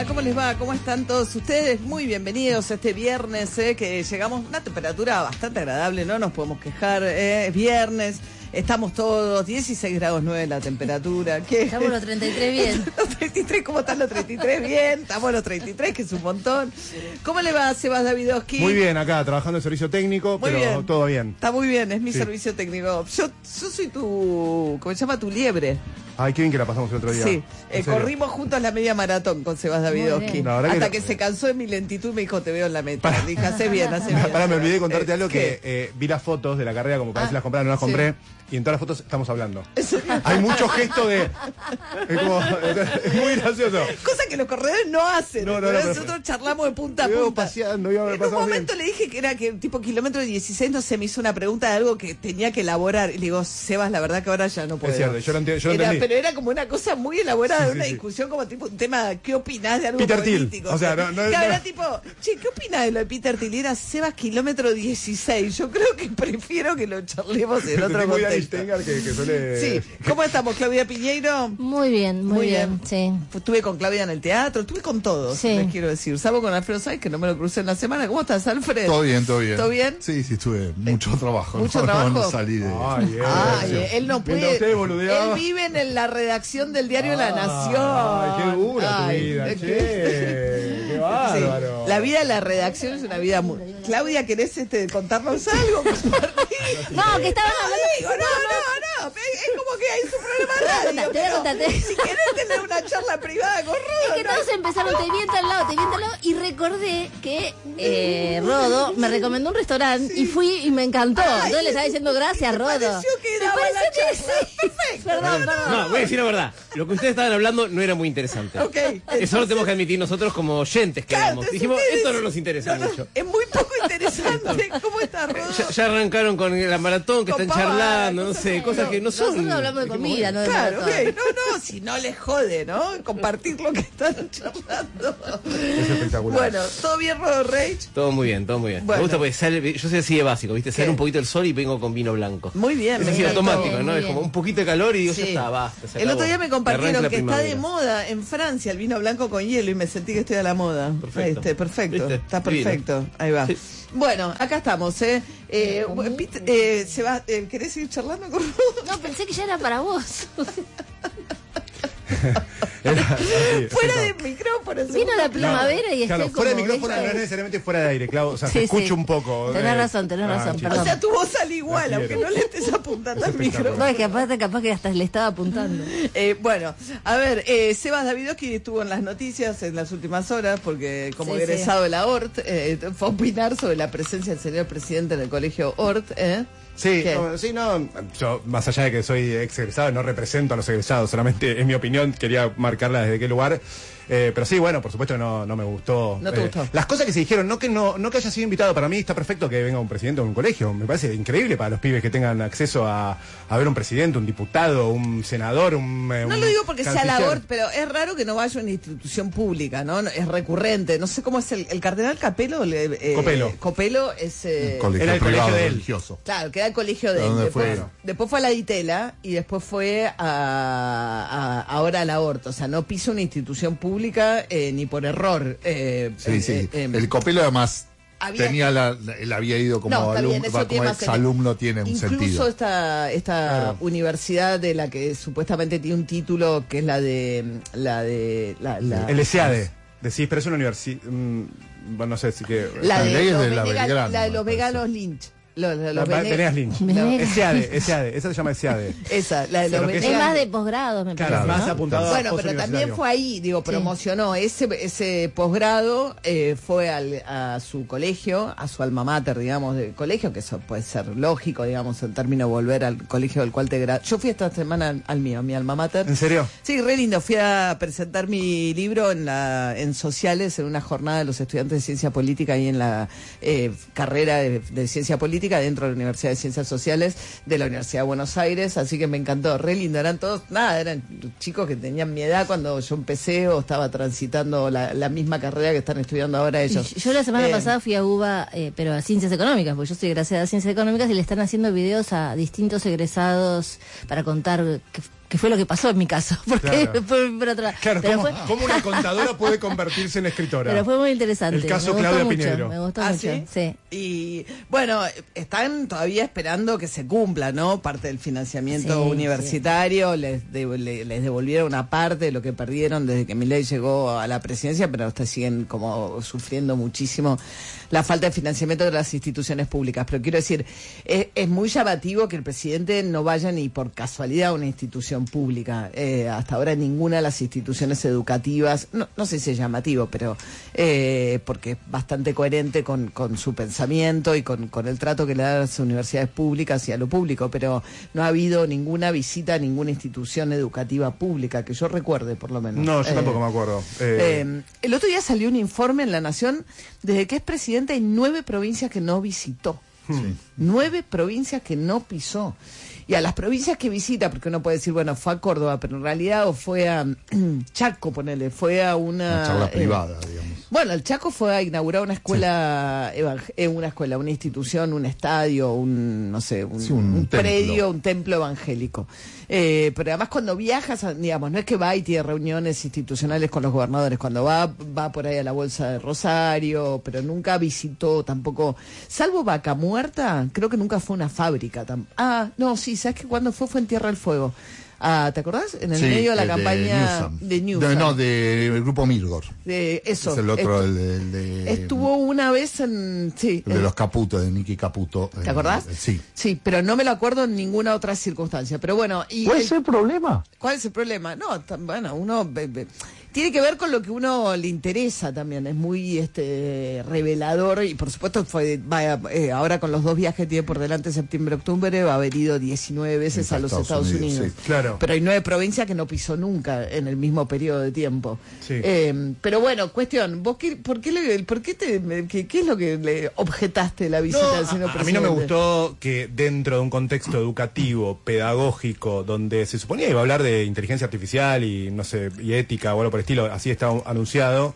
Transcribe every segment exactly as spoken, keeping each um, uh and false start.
Hola, ¿cómo les va? ¿Cómo están todos ustedes? Muy bienvenidos a este viernes, eh, que llegamos a una temperatura bastante agradable, no nos podemos quejar, eh, es viernes. Estamos todos, dieciséis grados nueve la temperatura. ¿Qué? Estamos los treinta y tres bien. Los treinta y tres, ¿cómo están los treinta y tres? Bien, estamos los treinta y tres, que es un montón. ¿Cómo le va, Sebas Davidovsky? Muy bien, acá, trabajando en servicio técnico, muy pero bien. Todo bien. Está muy bien, es mi sí. servicio técnico. Yo, yo soy tu, ¿cómo se llama? Tu liebre. Ay, qué bien que la pasamos el otro día. Sí, eh, corrimos juntos la media maratón con Sebas Davidovski. Hasta que, que se cansó de mi lentitud y me dijo, te veo en la meta. Para, Dije, hace bien, hace bien. Para, me olvidé de contarte eh, algo que ¿qué? eh, vi las fotos de la carrera, como para ah, ver si las compraron o no las sí. compré. Y en todas las fotos estamos hablando. Hay mucho gesto de... Es, como, es muy gracioso. Cosa que los corredores no hacen. No, no, no, nosotros pero, charlamos de punta a punta. Paseando, iba en un momento bien. Le dije que era que tipo kilómetro dieciséis, no se me hizo una pregunta de algo que tenía que elaborar. Y le digo, Sebas, la verdad que ahora ya no puedo. Es cierto, yo lo, enti yo lo era, entendí. Pero era como una cosa muy elaborada, sí, sí, una sí. discusión como tipo un tema, ¿qué opinás de algo Peter político? Thiel. O sea, no, no, que no. era tipo, che, ¿qué opinás de lo de Peter Thiel? Y era Sebas kilómetro dieciséis. Yo creo que prefiero que lo charlemos en otro contexto. Que, que suele... Sí. ¿Cómo estamos, Claudia Piñeiro? Muy bien, muy, muy bien. bien, sí. Estuve con Claudia en el teatro, estuve con todos, sí. les quiero decir. Salvo con Alfredo Sáenz, que no me lo crucé en la semana. ¿Cómo estás, Alfred? Todo bien, todo bien. ¿Todo bien? Sí, sí, estuve mucho trabajo. ¿Mucho no, trabajo? No, no salí de... Ay, Ay él no puede. Usted, él vive en la redacción del diario La Nación. Ay, qué dura Ay, tu vida, qué, che. Qué bárbaro. Sí. La vida de la redacción es una vida muy... Claudia, ¿querés este, contarnos algo? No, que estaban hablando... No, no, no, no. Es como que hay su programa de radio. Te voy a contarte. Si querés tener una charla privada con Rodo. Es que todos ¿no? empezaron, te viento al lado, te viento al lado. Y recordé que eh, Rodo me recomendó un restaurante sí. y fui y me encantó. Ay, entonces le estaba diciendo gracias, Rodo. Pareció que era me la que sí. Perfecto. Perdón, perdón. No, voy a decir la verdad. Lo que ustedes estaban hablando no era muy interesante. Okay, entonces... Eso lo tenemos que admitir nosotros como oyentes que claro, dijimos, ustedes... esto no nos interesa no, no, mucho. Es muy poco interesante. ¿Cómo está, Rodo? Ya, ya arrancaron con la maratón, que con están pavada, charlando, no sé, cosas no, que no son... Nosotros hablamos de comida, no de claro, maratón. Okay. No, no, si no les jode, ¿no? Compartir lo que están charlando. Es espectacular. Bueno, ¿todo bien, Rodo Rage? Todo muy bien, todo muy bien. Bueno. Me gusta porque sale, yo soy así de básico, ¿viste? Sale un poquito el sol y vengo con vino blanco. Muy bien. Es así automático, ¿no? Es como un poquito de calor y digo, sí. ya está, basta. El otro día me compartieron que está de moda en Francia el vino blanco con hielo y me sentí que estoy a la moda. Perfecto. Este, perfecto. ¿Viste? Está perfecto. Divino. Ahí va. Sí. Bueno, acá estamos, ¿eh? eh, Pete, eh se va, eh, ¿querés seguir charlando con Rodo? No, pensé que ya era para vos. Era, así, fuera de micrófono. Vino la primavera claro, y claro, estoy fuera como... de micrófono no es necesariamente fuera de aire, Clau. O sea, sí, se escucha sí. un poco. Tenés eh. razón, tenés ah, razón, chico. perdón. O sea, tu voz sale igual, aunque no le estés apuntando al micrófono. No, es que aparte capaz que hasta le estaba apuntando. Eh, bueno, a ver, eh, Sebas Davidovski estuvo en las noticias en las últimas horas porque como sí, egresado sí. de la O R T eh, fue a opinar sobre la presencia del señor presidente en el colegio O R T. ¿eh? Sí, no, sí, no, yo más allá de que soy ex egresado, no represento a los egresados, solamente es mi opinión, quería marcarla desde qué lugar. Eh, pero sí, bueno, por supuesto no, no me gustó. No te eh, gustó. Las cosas que se dijeron, no que no, no que haya sido invitado, para mí está perfecto que venga un presidente de un colegio. Me parece increíble para los pibes que tengan acceso a, a ver un presidente, un diputado, un senador, un. Eh, no un lo digo porque canciller. sea la O R T, pero es raro que no vaya a una institución pública, ¿no? Es recurrente. No sé cómo es el, el cardenal Capelo. Eh, Copelo. Copelo es. Eh, colegio era el privado, colegio de él. religioso. Claro, queda el colegio de él. ¿Dónde Después fue? después fue a la Ditela y después fue a, a ahora a la O R T. O sea, no pisa una institución pública eh, ni por error. Eh, Sí, eh, sí. eh, eh, el Copelo además había- tenía la, la- él había ido como No, está bien, alumno, eso va, tiene como más ex sentido. alumno tiene un Incluso sentido. esta, esta Claro. universidad de la que supuestamente tiene un título que es la de la de la, la- El S E A D. Decís, pero es una universidad. Mm, bueno, no sé si que. la La de, ley es los de la Venega- Belgrano, la de me los parece. veganos Lynch. Los, los, los Va- Vene- Venegas Lynch. Venegas. S E A D, S E A D. Esa se llama S E A D. Esa, la de los Pero que Es Venegas. más de posgrado, me Claro, parece, más ¿no? apuntado a Bueno, pero postuniversitario. también fue ahí, digo, promocionó ese ese posgrado, eh, fue al, a su colegio, a su alma mater, digamos, de colegio, que eso puede ser lógico, digamos, en términos de volver al colegio del cual te gra... Yo fui esta semana al, al mío, a mi alma mater. ¿En serio? Sí, re lindo. Fui a presentar mi libro en la en sociales, en una jornada de los estudiantes de ciencia política y en la eh, carrera de, de ciencia política dentro de la Universidad de Ciencias Sociales de la Universidad de Buenos Aires, así que me encantó, re lindo, eran todos, nada, eran chicos que tenían mi edad cuando yo empecé o estaba transitando la, la misma carrera que están estudiando ahora ellos. Yo la semana Eh, pasada fui a UBA, eh, pero a Ciencias Económicas, porque yo soy egresada de Ciencias Económicas y le están haciendo videos a distintos egresados para contar qué, que fue lo que pasó en mi caso, porque Claro. fue por otro lado. Claro, Pero ¿cómo, fue- cómo una contadora puede convertirse en escritora? Pero fue muy interesante. El caso me gustó Claudia mucho, Piñeiro. Me gustó ¿Ah, mucho. sí? Sí. Y bueno, están todavía esperando que se cumpla, ¿no? Parte del financiamiento Sí, universitario, Les, de- le- les devolvieron una parte de lo que perdieron desde que Milei llegó a la presidencia, pero hasta siguen como sufriendo muchísimo la falta de financiamiento de las instituciones públicas. Pero quiero decir, es, es muy llamativo que el presidente no vaya ni por casualidad a una institución pública. Eh, hasta ahora ninguna de las instituciones educativas, no, no sé si es llamativo, pero eh, porque es bastante coherente con, con su pensamiento y con, con el trato que le da a las universidades públicas y a lo público, pero no ha habido ninguna visita a ninguna institución educativa pública, que yo recuerde por lo menos. No, yo Eh, tampoco me acuerdo. Eh, eh, el otro día salió un informe en La Nación, desde que es presidente hay nueve provincias que no visitó. Sí. Nueve provincias que no pisó. Y a las provincias que visita, porque uno puede decir, bueno, fue a Córdoba, pero en realidad o fue a Chaco, ponele, fue a una... Una charla eh, privada, digamos. Bueno, el Chaco fue a inaugurar una escuela, evang- eh, una escuela, una institución, un estadio, un, no sé, un, Sí, un un templo. predio, un templo evangélico. Eh, pero además cuando viajas, a- digamos, no es que va y tiene reuniones institucionales con los gobernadores, cuando va, va por ahí a la Bolsa de Rosario, pero nunca visitó tampoco, salvo Vaca Muerta, creo que nunca fue una fábrica. tam- Ah, no, sí, ¿sabes que cuando fue fue en Tierra del Fuego? Ah, ¿te acordás? En el Sí, medio de la eh, campaña Newsom. de Newsom. De- no, del grupo Mirgor. De eso. Es el otro, Estu- el, de- el de... Estuvo una vez en... Sí. el de eh, los Caputo, de Nicky Caputo. ¿Te acordás? Eh, sí. Sí, pero no me lo acuerdo en ninguna otra circunstancia. Pero bueno, y ¿Cuál el- es el problema? ¿cuál es el problema? No, tam- bueno, uno be- be- tiene que ver con lo que uno le interesa también. Es muy este revelador y por supuesto fue vaya, eh, ahora con los dos viajes que tiene por delante septiembre-octubre va a haber ido diecinueve veces Sí, a los Estados Estados Unidos. Unidos, sí. Claro. Pero hay nueve provincias que no pisó nunca en el mismo periodo de tiempo. Sí. Eh, pero bueno, cuestión, ¿vos qué, por qué, le, por qué, te, me- qué, qué es lo que le objetaste la visita No, del señor a, a mí presidente? no me gustó que dentro de un contexto educativo, pedagógico, donde se suponía iba a hablar de inteligencia artificial y no sé, y ética o algo por el estilo, así está anunciado,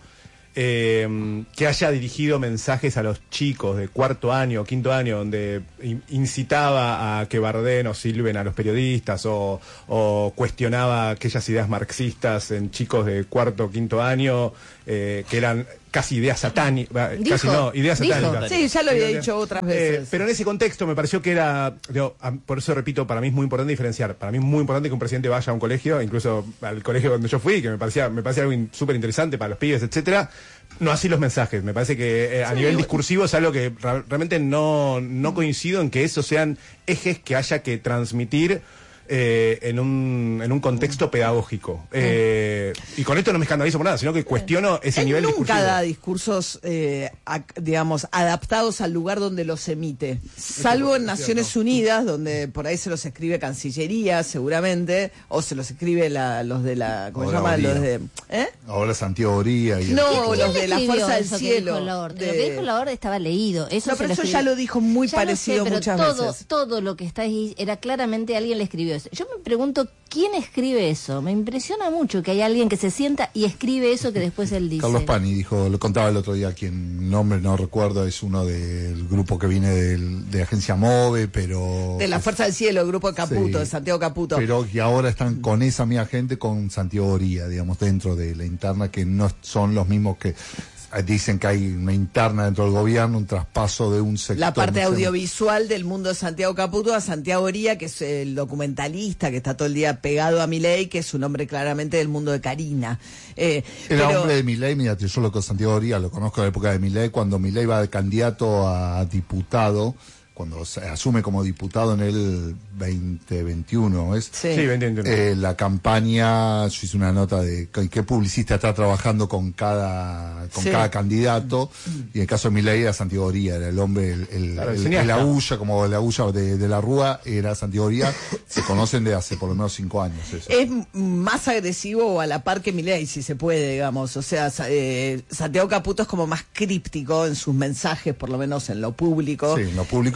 eh, que haya dirigido mensajes a los chicos de cuarto año, quinto año, donde in- incitaba a que bardeen o silben a los periodistas o, o cuestionaba aquellas ideas marxistas en chicos de cuarto o quinto año, eh, que eran casi ideas satánicas, casi no, ideas dijo. satánicas. Sí, ya lo había Eh, dicho otras eh, veces. pero en ese contexto me pareció que era, digo, a- por eso repito, para mí es muy importante diferenciar. Para mí es muy importante que un presidente vaya a un colegio, incluso al colegio donde yo fui, que me parecía, me parecía algo in- súper interesante para los pibes, etcétera. No así los mensajes. Me parece que eh, a nivel discursivo es algo que ra- realmente no, no coincido en que esos sean ejes que haya que transmitir. Eh, en, un, en un contexto pedagógico. Eh, y con esto no me escandalizo por nada, sino que cuestiono ese Él nivel nunca discursivo. da discursos, eh, ac- digamos, adaptados al lugar donde los emite. Salvo en Naciones Unidas, donde por ahí se los escribe Cancillería, seguramente, o se los escribe la, los de la, ¿cómo se Ahora llama? Oría. Los de, ¿eh? Ahora Santiago Oría y... No, ¿Quién los le de la escribió Fuerza del eso que Cielo. dijo Lord? de- Lo que dijo Lord estaba leído. Eso No, se pero lo eso escribió. ya lo dijo muy Ya lo parecido sé, pero muchas todo, veces. todo lo que está ahí era claramente alguien le escribió eso. Yo me pregunto, ¿quién escribe eso? Me impresiona mucho que haya alguien que se sienta y escribe eso que después él dice. Carlos Pani dijo, lo contaba el otro día, quien nombre no recuerdo, es uno del grupo que viene del, de Agencia Move, pero... De la Fuerza del Cielo, el grupo de Caputo, Sí. de Santiago Caputo. Pero que ahora están con esa misma gente, con Santiago Oría, digamos, dentro de la interna, que no son los mismos que... Dicen que hay una interna dentro del gobierno, un traspaso de un sector. La parte no sé, audiovisual del mundo de Santiago Caputo a Santiago Oría, que es el documentalista que está todo el día pegado a Milei, que es un hombre claramente del mundo de Karina. Eh, Era pero- hombre de Milei, mira, yo lo con Santiago Oría, lo conozco de la época de Milei, cuando Milei va de candidato a diputado, cuando se asume como diputado en el veinte veintiuno, ¿es? Sí. Sí, veintiuno. Eh, la campaña, yo hice una nota de qué qué publicista está trabajando con cada con Sí. cada candidato, y en el caso de Milei era Santiago Oría, era el hombre, el, el, Claro, el el- cineasta. el aúlla, como la aúlla de, de la Rúa, era Santiago Oría, se conocen de hace por lo menos cinco años. Eso. Es m- más agresivo o a la par que Milei, si se puede, digamos. O sea, sa- eh, Santiago Caputo es como más críptico en sus mensajes, por lo menos en lo público. Sí, en lo público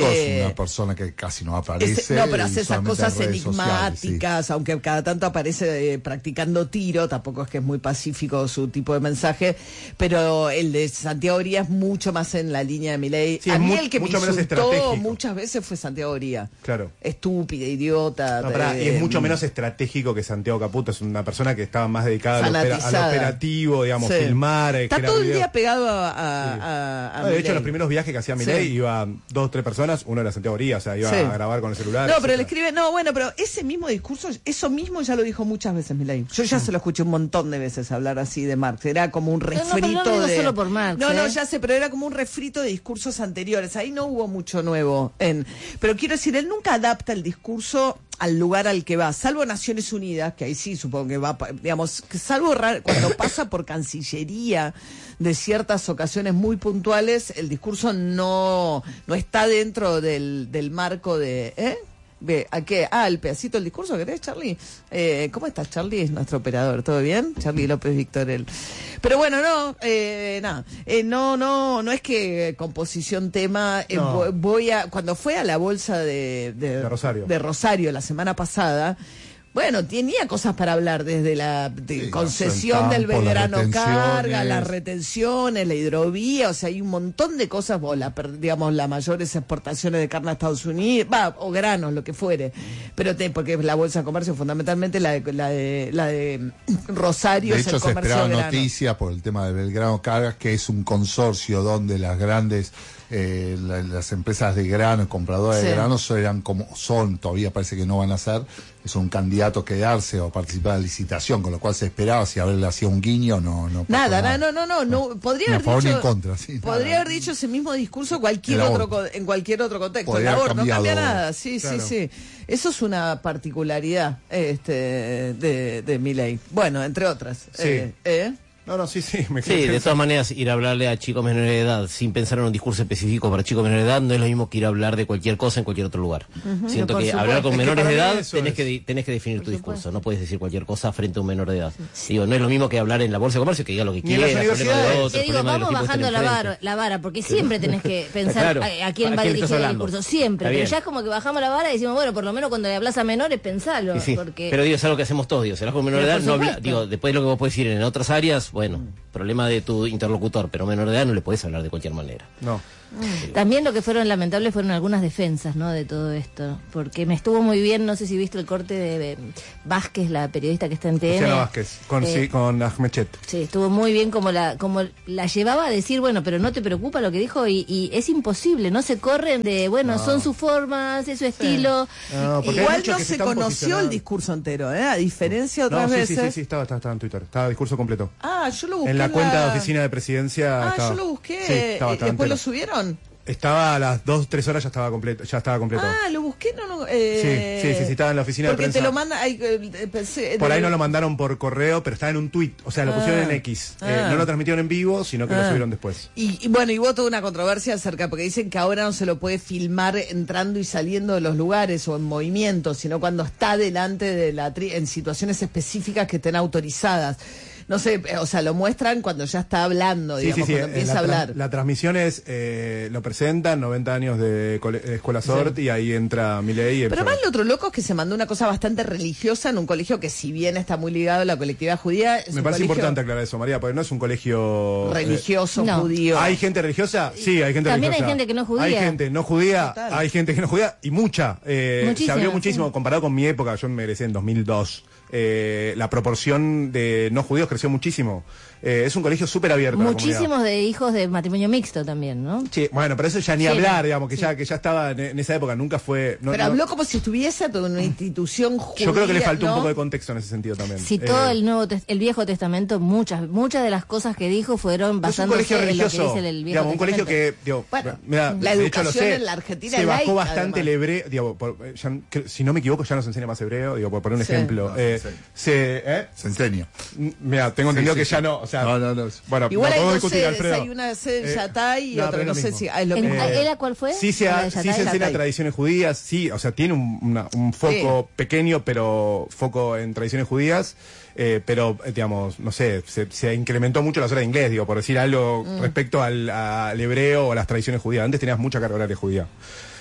Eh, es una persona que casi no aparece. Ese, no, pero hace y esas solamente cosas en redes enigmáticas, sociales, sí. aunque cada tanto aparece eh, practicando tiro, tampoco es que es muy pacífico su tipo de mensaje, pero el de Santiago Oría es mucho más en la línea de Milei. Sí, a es mí mu- el que me mucho menos insultó estratégico. muchas veces fue Santiago Oría. Claro. Estúpida, idiota. No, pará, eh, es mucho menos estratégico que Santiago Caputo, es una persona que estaba más dedicada al, opera- al fanatizada. operativo, digamos, Sí. filmar, eh, Está generar todo el videos. día pegado a, a, Sí. a- a No, de hecho, Milei. los primeros viajes que hacía Milei Sí. iban dos o tres personas, uno era Santiago Oría, o sea, iba Sí. a grabar con el celular. No, pero le etcétera. escribe, no, bueno, pero ese mismo discurso, eso mismo ya lo dijo muchas veces Milei. Yo ya se lo escuché un montón de veces hablar así de Marx. Era como un no, refrito pero no lo digo de. solo por Marx, No, no, ¿eh? ya sé, pero era como un refrito de discursos anteriores. Ahí no hubo mucho nuevo. En... Pero quiero decir, él nunca adapta el discurso al lugar al que va, salvo Naciones Unidas, que ahí sí supongo que va, pa- digamos, que salvo ra- cuando pasa por Cancillería de ciertas ocasiones muy puntuales, el discurso no, no está dentro del, del marco de... ¿eh? Ve, ¿a qué? Ah, el pedacito del discurso, ¿querés, Charlie? Eh, ¿Cómo estás, Charlie? Es nuestro operador, ¿todo bien? Charlie López Victorel. Pero bueno, no, eh, nada, eh, no, no, no es que composición tema, eh, No. vo- voy a, cuando fue a la bolsa de, de, De Rosario. de Rosario la semana pasada, bueno, tenía cosas para hablar desde la de Sí, concesión el del campo, las Belgrano Carga, retenciones. las retenciones, la hidrovía, o sea, hay un montón de cosas, o la, per- digamos, las mayores exportaciones de carne a Estados Unidos, va, o granos, lo que fuere, pero te, porque la bolsa de comercio fundamentalmente la de, la de, la de Rosario De es hecho, el se comercio esperaba de grano. noticia por el tema de Belgrano Cargas, que es un consorcio donde las grandes, eh, la- las empresas de grano, compradoras Sí. de granos, eran como son, todavía parece que no van a ser, es un candidato a quedarse o participar en la licitación, con lo cual se esperaba si a ver le hacía un guiño, no, no pasó Nada, nada, no, no, no, no, podría Ni a haber favor ni dicho, en contra, sí, podría nada. haber dicho ese mismo discurso cualquier El otro aborto. co- en cualquier otro contexto. Podría El haber aborto no cambia cambiado, nada, sí, claro. sí, sí. Eso es una particularidad este de, de Milei. Bueno, entre otras. Sí. Eh, ¿eh? No, no, sí, sí, me Sí, quedé de todas maneras, ir a hablarle a chicos menores de edad sin pensar en un discurso específico para chicos menores de edad no es lo mismo que ir a hablar de cualquier cosa en cualquier otro lugar. Siento Por que supuesto. hablar con Es que menores para de mí edad eso tenés es. que, di- tenés que definir tu discurso, no puedes decir cualquier cosa frente a un menor de edad. Digo, no es lo mismo que hablar en la bolsa de comercio, que diga lo que Ni en las quiera, problema de universidades. otros, Que digo, problema de los vamos tipos que bajando estén la enfrente. vara, la vara, porque siempre tenés que pensar Claro. a, a quién ¿A va quién dirigido estás el hablando? discurso. Siempre, Está pero bien. ya es como que bajamos la vara y decimos, bueno, por lo menos cuando le hablas a menores, pensalo. Y sí, porque... pero digo, es algo que hacemos todos, digo, si hablas con menor de Pero edad, por no habla, supuesto. digo, después lo que vos podés decir en otras áreas, bueno, problema de tu interlocutor, pero menor de edad no le podés hablar de cualquier manera. No. También lo que fueron lamentables fueron algunas defensas, ¿no? De todo esto, porque me estuvo muy bien, no sé si viste el corte de, de Vázquez, la periodista que está en T N. Luciana Vázquez, con, Eh, sí, con Ahmed Chet. Sí, estuvo muy bien como la como la llevaba a decir, bueno, pero no te preocupa lo que dijo y, y es imposible, no se corren de, bueno, son sus formas, es su estilo. No, porque hay Igual muchos no que se se están conoció posicionando. el discurso entero, ¿eh? A diferencia de No, otras sí, sí, veces. sí, sí, estaba, estaba, estaba en Twitter, estaba el discurso completo. Ah, yo lo busqué. En la cuenta la- de oficina de presidencia Ah, estaba. yo lo busqué. Sí, estaba, ¿Y estaba después lo entero. subieron? Estaba a las dos, tres horas ya estaba completo, ya estaba completo. Ah, lo busqué, no, no. Eh, Sí, sí, sí, sí, estaba en la oficina de porque prensa. te lo manda. Ay, eh, pensé- Por ahí de- no lo mandaron por correo, pero estaba en un tweet, o sea, lo pusieron Ah. en X. Eh, Ah. no lo transmitieron en vivo, sino que lo Ah. subieron después. Y, y bueno, y hubo toda una controversia acerca, porque dicen que ahora no se lo puede filmar entrando y saliendo de los lugares o en movimiento, sino cuando está delante de la tri en situaciones específicas que estén autorizadas. No sé, eh, o sea, lo muestran cuando ya está hablando, Sí, digamos, sí, sí. cuando eh, empieza la, a tra- hablar. la transmisión es, eh, lo presentan, noventa años de, cole- de Escuela Sort, y ahí entra Milei. y Pero empieza- más lo otro loco es que se mandó una cosa bastante religiosa en un colegio que, si bien está muy ligado a la colectividad judía, es Me un parece colegio importante aclarar eso, María, porque no es un colegio... eh, religioso No. judío. ¿Hay gente religiosa? Sí, hay gente También hay religiosa. gente que no es judía. Hay gente no judía, Total. hay gente que no es judía, y mucha. Eh, se Muchísima, abrió muchísimo, sí. comparado con mi época, yo me egresé en dos mil dos. Eh, la proporción de no judíos creció muchísimo. Eh, es un colegio súper abierto. a la comunidad. Muchísimos de hijos de matrimonio mixto también, ¿no? Sí, bueno, pero eso ya ni Sí, hablar, no, digamos, que sí. ya que ya estaba en, en esa época, nunca fue... no- Pero no- habló como si estuviese toda una institución judía. yo creo que le faltó ¿no? un poco de contexto en ese sentido también. Citó Eh, el Nuevo Tes- el Viejo Testamento, muchas muchas de las cosas que dijo fueron es un basándose colegio en lo que religioso, dice el, el Viejo digamos, un colegio Testamento. que, digo, Bueno, mira, la de hecho lo educación sé, en la Argentina se es bajó laica, bastante el además. hebreo, digo, por- eh, ya- que- si no me equivoco ya no se enseña más hebreo, digo, por poner un Sí. ejemplo. No, Eh, sí. se, ¿eh? Centenio. M- Mira, tengo entendido sí, que sí. ya no, o sea, No, no, no. bueno, Igual lo hay puedo dos discutir, sedes, Alfredo. hay una sede en Eh, Yatay y no, otra pero no es lo sé mismo. si... ah, es lo En- mismo. ¿Era cuál fue? Sí se, ¿La ha- de sí Yatay? se enseña Yatay. tradiciones judías, sí, o sea, tiene un, una- un foco Sí. pequeño, pero foco en tradiciones judías, eh, pero, eh, digamos, no sé, se, se incrementó mucho las horas de inglés, digo, por decir algo Mm. respecto al, al hebreo o a las tradiciones judías. Antes tenías mucha carga horaria judía.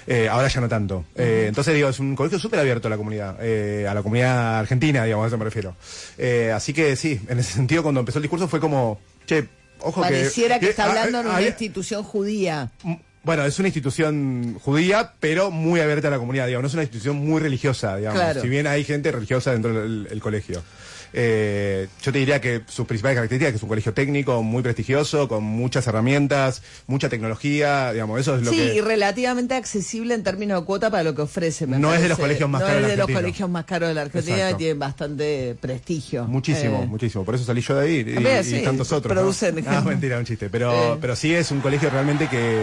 Eh, ahora ya no tanto. Eh, entonces, digo, es un colegio súper abierto a la comunidad, eh, a la comunidad argentina, digamos, a eso me refiero. Eh, así que sí, en ese sentido, cuando empezó el discurso fue como, che, ojo que... Pareciera que, que está hablando a, en una a, institución judía. Bueno, es una institución judía, pero muy abierta a la comunidad, digamos, no es una institución muy religiosa, digamos, claro. Si bien hay gente religiosa dentro del el colegio. Eh, yo te diría que sus principales características, que es un colegio técnico muy prestigioso, con muchas herramientas, mucha tecnología, digamos, eso es lo sí, que... y relativamente accesible en términos de cuota para lo que ofrece. Me no parece. es de los colegios más no caros de la Argentina. No es de los Argentina. colegios más caros de la Argentina. Exacto. Y tienen bastante prestigio. Muchísimo, eh. muchísimo. Por eso salí yo de ahí y, Ver, y sí, tantos otros. producen, ¿no? Ah, mentira, un chiste. Pero, eh. pero sí es un colegio realmente que...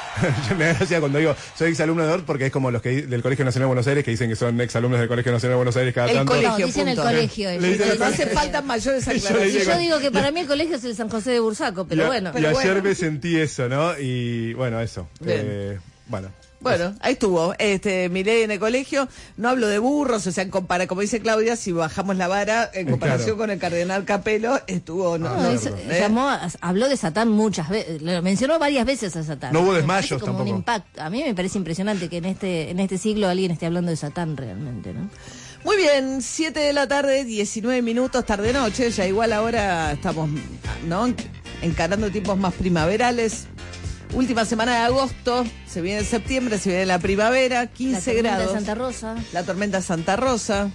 Yo me da gracia cuando digo soy exalumno de O R porque es como los que del Colegio Nacional de Buenos Aires que dicen que son exalumnos del Colegio Nacional de Buenos Aires cada El tanto. colegio, No, dicen punto. el colegio. Le dicen- No hace falta mayores Yo le aclaraciones. Y digo- yo digo que para mí el colegio es el San José de Bursaco, pero y a- bueno. Y Pero ayer bueno. me sentí eso, ¿no? Y bueno, eso. Bien. Eh, bueno. Bueno, ahí estuvo. Este, Milei en el colegio. No hablo de burros, o sea, en compara, como dice Claudia, si bajamos la vara en comparación Claro. con el cardenal Capello, estuvo. No, No, no, hizo- ¿eh? llamó, habló de Satán muchas veces, lo mencionó varias veces a Satán. No hubo Me desmayos parece como tampoco. Un impacto. A mí me parece impresionante que en este en este siglo alguien esté hablando de Satán realmente, ¿no? Muy bien, siete de la tarde, diecinueve minutos, tarde noche, ya igual ahora estamos, ¿no? Encarando tiempos más primaverales. Última semana de agosto, se viene septiembre, se viene la primavera, La quince tormenta grados. de Santa Rosa. La tormenta Santa Rosa.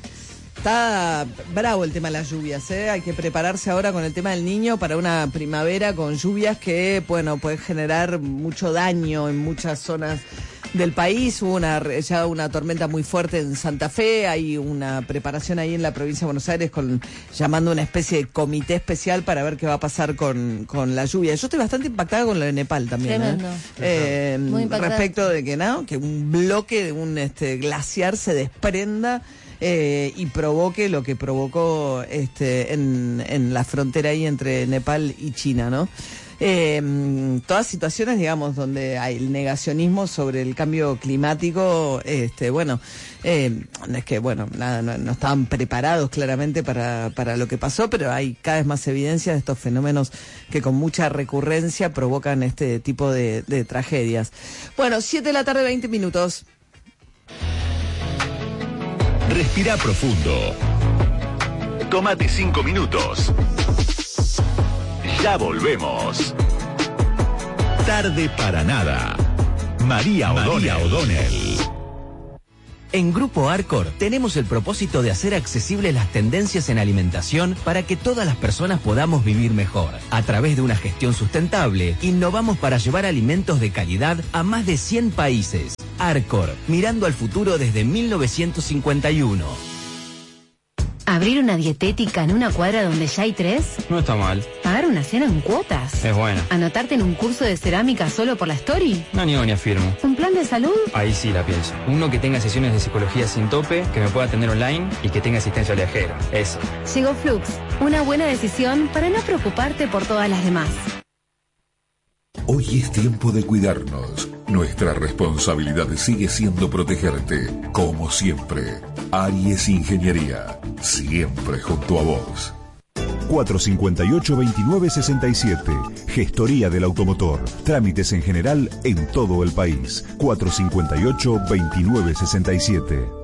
Está bravo el tema de las lluvias, ¿eh? Hay que prepararse ahora con el tema del niño para una primavera con lluvias que, bueno, pueden generar mucho daño en muchas zonas del país. Hubo una, ya una tormenta muy fuerte en Santa Fe, hay una preparación ahí en la provincia de Buenos Aires con llamando una especie de comité especial para ver qué va a pasar con, con la lluvia. Yo estoy bastante impactada con lo de Nepal también. Tremendo. ¿eh? Eh, Muy impactada. respecto de que, ¿no? Que un bloque de un este, glaciar se desprenda eh, y provoque lo que provocó este, en, en la frontera ahí entre Nepal y China, ¿no? Eh, todas situaciones, digamos, donde hay el negacionismo sobre el cambio climático, este, bueno, eh, no es que, bueno, nada, no, no estaban preparados claramente para, para lo que pasó, pero hay cada vez más evidencia de estos fenómenos que con mucha recurrencia provocan este tipo de, de tragedias. Bueno, siete de la tarde, veinte minutos. Respira profundo. Tómate cinco minutos. Ya volvemos. Tarde para nada. María O'Donnell. O'Donnell. En Grupo Arcor tenemos el propósito de hacer accesibles las tendencias en alimentación para que todas las personas podamos vivir mejor. A través de una gestión sustentable, innovamos para llevar alimentos de calidad a más de cien países. Arcor, mirando al futuro desde mil novecientos cincuenta y uno. ¿Abrir una dietética en una cuadra donde ya hay tres? No está mal. ¿Pagar una cena en cuotas? Es buena. ¿Anotarte en un curso de cerámica solo por la story? No niego ni afirmo. ¿Un plan de salud? Ahí sí la pienso. Uno que tenga sesiones de psicología sin tope, que me pueda atender online y que tenga asistencia viajera. Eso. Llegó Flux, una buena decisión para no preocuparte por todas las demás. Hoy es tiempo de cuidarnos. Nuestra responsabilidad sigue siendo protegerte, como siempre. Aries Ingeniería, siempre junto a vos. cuatro cinco ocho, veintinueve sesenta y siete. Gestoría del automotor. Trámites en general en todo el país. cuatro cinco ocho, veintinueve sesenta y siete.